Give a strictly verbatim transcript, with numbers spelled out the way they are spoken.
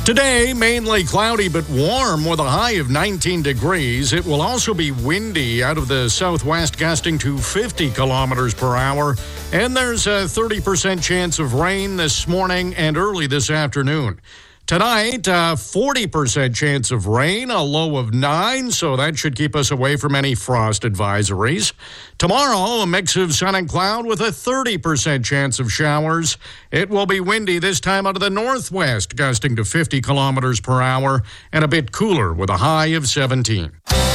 Today, mainly cloudy but warm with a high of nineteen degrees. It will also be windy out of the southwest, gusting to fifty kilometers per hour. And there's a thirty percent chance of rain this morning and early this afternoon. Tonight, a forty percent chance of rain, a low of nine, so that should keep us away from any frost advisories. Tomorrow, a mix of sun and cloud with a thirty percent chance of showers. It will be windy this time out of the northwest, gusting to fifty kilometers per hour, and a bit cooler with a high of seventeen.